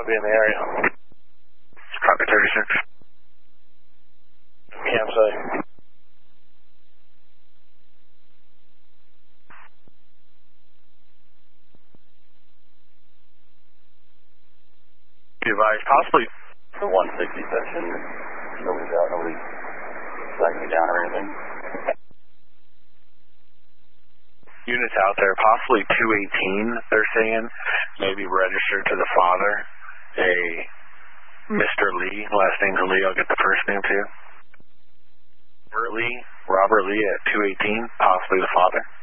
be in the area. Copy 36. Campsite. Be advised, possibly The 160 section. Nobody's out. Nobody's slacking me down or anything. units out there, possibly 218, they're saying, maybe registered to the father, a Mr. Lee, last name's Lee, I'll get the first name too. Robert Lee at 218, possibly the father.